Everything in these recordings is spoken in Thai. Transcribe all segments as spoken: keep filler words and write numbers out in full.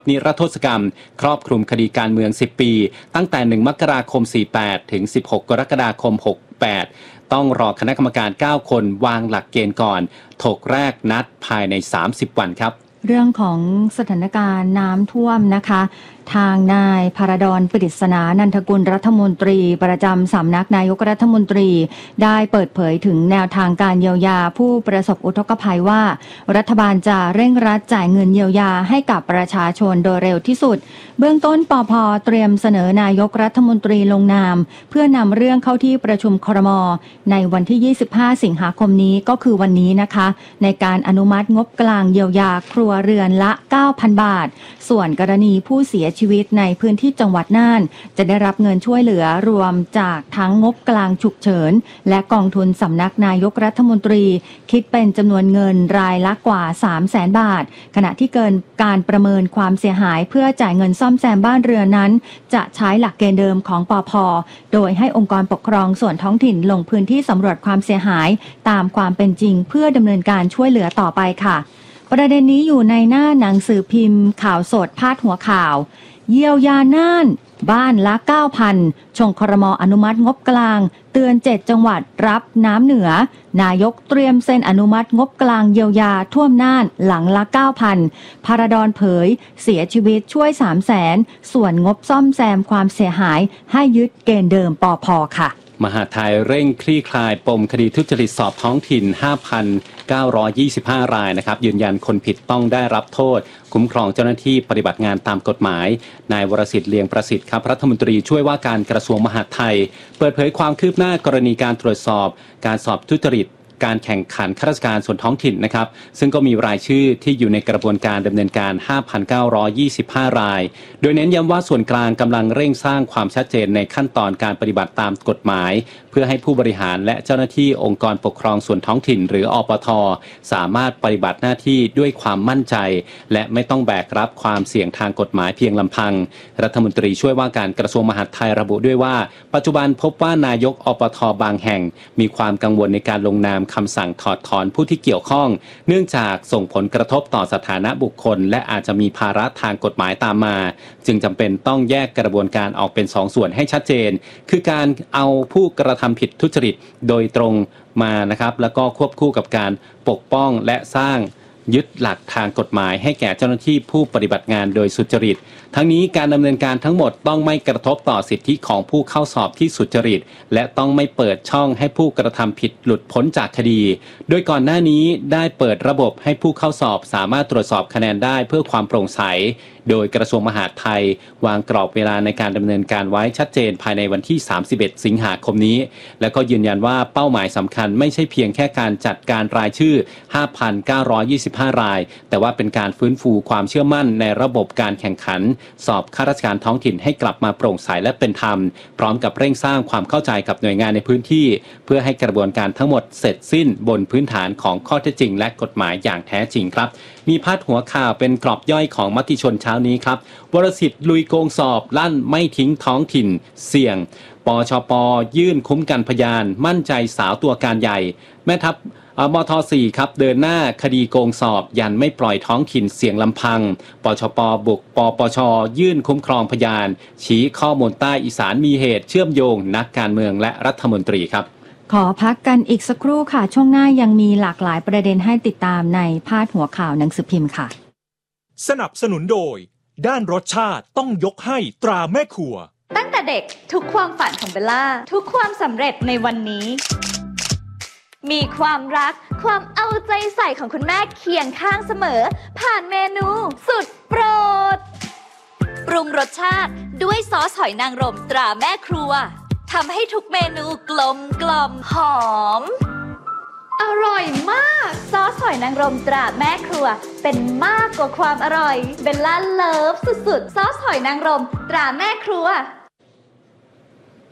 นิรโทษกรรมครอบคลุมคดีการเมืองสิบปีตั้งแต่หนึ่งมกราคมสี่สิบแปดถึงสิบหกกรกฎาคมหกสิบแปดต้องรอคณะกรรมการเก้าคนวางหลักเกณฑ์ก่อนถกแรกนัดภายในสามสิบวันครับเรื่องของสถานการณ์น้ำท่วมนะคะทางนายพารดรปริศนานันทกุลรัฐมนตรีประจำสำนักนายกรัฐมนตรีได้เปิดเผยถึงแนวทางการเยียวยาผู้ประสบอุทกภัยว่ารัฐบาลจะเร่งรัดจ่ายเงินเยียวยาให้กับประชาชนโดยเร็วที่สุดเบื้องต้นปภ.เตรียมเสนอนายกรัฐมนตรีลงนามเพื่อนำเรื่องเข้าที่ประชุมครม.ในวันที่ยี่สิบห้าสิงหาคมนี้ก็คือวันนี้นะคะในการอนุมัติงบกลางเยียวยาครัวเรือนละ เก้าพัน บาทส่วนกรณีผู้เสียชีวิตในพื้นที่จังหวัดน่านจะได้รับเงินช่วยเหลือรวมจากทั้งงบกลางฉุกเฉินและกองทุนสำนักนายกรัฐมนตรีคิดเป็นจำนวนเงินรายละกว่า สามแสน บาทขณะที่เกินการประเมินความเสียหายเพื่อจ่ายเงินซ่อมแซมบ้านเรือนนั้นจะใช้หลักเกณฑ์เดิมของปภ.โดยให้องค์กรปกครองส่วนท้องถิ่นลงพื้นที่สำรวจความเสียหายตามความเป็นจริงเพื่อดำเนินการช่วยเหลือต่อไปค่ะประเด็นนี้อยู่ในหน้าหนังสือพิมพ์ข่าวสดพาดหัวข่าวเยียวยาน่านบ้านละ เก้าพัน ชงครม.อนุมัติงบกลางเตือนเจ็ดจังหวัดรับน้ำเหนือนายกเตรียมเซ็นอนุมัติงบกลางเยียวยาท่วมน่านหลังละ เก้าพัน พารดรเผยเสียชีวิตช่วย สามแสน ส่วนงบซ่อมแซมความเสียหายให้ยึดเกณฑ์เดิมปภ.ค่ะมหาไทยเร่งคลี่คลายปมคดีทุจริตสอบท้องถิ่น ห้าพันเก้าร้อยยี่สิบห้า รายนะครับยืนยันคนผิดต้องได้รับโทษคุ้มครองเจ้าหน้าที่ปฏิบัติงานตามกฎหมายนายวรสิทธิ์เลียงประสิทธิ์ครับรัฐมนตรีช่วยว่าการกระทรวงมหาดไทยเปิดเผยความคืบหน้ากรณีการตรวจสอบการสอบทุจริตการแข่งขันข้าราชการส่วนท้องถิ่นนะครับซึ่งก็มีรายชื่อที่อยู่ในกระบวนการดำเนินการ ห้าพันเก้าร้อยยี่สิบห้า รายโดยเน้นย้ำว่าส่วนกลางกำลังเร่งสร้างความชัดเจนในขั้นตอนการปฏิบัติตามกฎหมายเพื่อให้ผู้บริหารและเจ้าหน้าที่องค์กรปกครองส่วนท้องถิ่นหรืออปท.สามารถปฏิบัติหน้าที่ด้วยความมั่นใจและไม่ต้องแบกรับความเสี่ยงทางกฎหมายเพียงลำพังรัฐมนตรีช่วยว่าการกระทรวงมหาดไทยระบุด้วยว่าปัจจุบันพบว่านายกอปท.บางแห่งมีความกังวลในการลงนามคำสั่งถอดถอนผู้ที่เกี่ยวข้องเนื่องจากส่งผลกระทบต่อสถานะบุคคลและอาจจะมีภาระทางกฎหมายตามมาจึงจำเป็นต้องแยกกระบวนการออกเป็นสองส่วนให้ชัดเจนคือการเอาผู้กระทำผิดทุจริตโดยตรงมานะครับแล้วก็ควบคู่กับการปกป้องและสร้างยึดหลักทางกฎหมายให้แก่เจ้าหน้าที่ผู้ปฏิบัติงานโดยสุจริตทั้งนี้การดำเนินการทั้งหมดต้องไม่กระทบต่อสิทธิของผู้เข้าสอบที่สุจริตและต้องไม่เปิดช่องให้ผู้กระทำผิดหลุดพ้นจากคดีโดยก่อนหน้านี้ได้เปิดระบบให้ผู้เข้าสอบสามารถตรวจสอบคะแนนได้เพื่อความโปร่งใสโดยกระทรวงมหาดไทยวางกรอบเวลาในการดำเนินการไว้ชัดเจนภายในวันที่สามสิบเอ็ดสิงหาคมนี้และก็ยืนยันว่าเป้าหมายสำคัญไม่ใช่เพียงแค่การจัดการรายชื่อ ห้าพันเก้าร้อยยี่สิบห้า รายแต่ว่าเป็นการฟื้นฟูความเชื่อมั่นในระบบการแข่งขันสอบข้าราชการท้องถิ่นให้กลับมาโปร่งใสและเป็นธรรมพร้อมกับเร่งสร้างความเข้าใจกับหน่วยงานในพื้นที่เพื่อให้กระบวนการทั้งหมดเสร็จสิ้นบนพื้นฐานของข้อเท็จจริงและกฎหมายอย่างแท้จริงครับมีพาดหัวข่าวเป็นกรอบย่อยของมติชนเช้านี้ครับวรสิทธิ์ลุยโกงสอบลั่นไม่ทิ้งท้องถิ่นเสี่ยงปชป.ยื่นคุ้มกันพยานมั่นใจสาวตัวการใหญ่แม่ทัพมท.สี่ครับเดินหน้าคดีโกงสอบยันไม่ปล่อยท้องถิ่นเสี่ยงลำพังปชป.บุกปปช.ยื่นคุ้มครองพยานชี้ข้อมูลใต้อีสานมีเหตุเชื่อมโยงนักการเมืองและรัฐมนตรีครับขอพักกันอีกสักครู่ค่ะช่วงหน้ายังมีหลากหลายประเด็นให้ติดตามในพาดหัวข่าวหนังสือพิมพ์ค่ะสนับสนุนโดยด้านรสชาติต้องยกให้ตราแม่ครัวตั้งแต่เด็กทุกความฝันของเบลล่าทุกความสำเร็จในวันนี้มีความรักความเอาใจใส่ของคุณแม่เคียงข้างเสมอผ่านเมนูสุดโปรดปรุงรสชาติด้วยซอสหอยนางรมตราแม่ครัวทำให้ทุกเมนูกลมกล่อมหอมอร่อยมากซอสหอยนางรมตราแม่ครัวเป็นมากกว่าความอร่อยเบลล่าเลิฟสุดๆซอสหอยนางรมตราแม่ครัว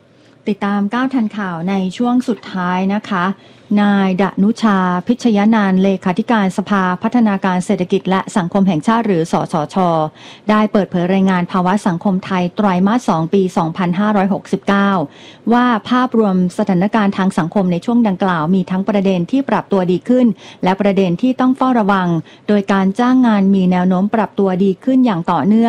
ติดตามก้าวทันข่าวในช่วงสุดท้ายนะคะนายดนุชาพิชยนันท์เลขาธิการสภาพัฒนาการเศรษฐกิจและสังคมแห่งชาติหรือสสช.ได้เปิดเผยรายงานภาวะสังคมไทยไตรมาสสองปี สองพันห้าร้อยหกสิบเก้า ว่าภาพรวมสถานการณ์ทางสังคมในช่วงดังกล่าวมีทั้งประเด็นที่ปรับตัวดีขึ้นและประเด็นที่ต้องเฝ้าระวังโดยการจ้างงานมีแนวโน้มปรับตัวดีขึ้นอย่างต่อเนื่อง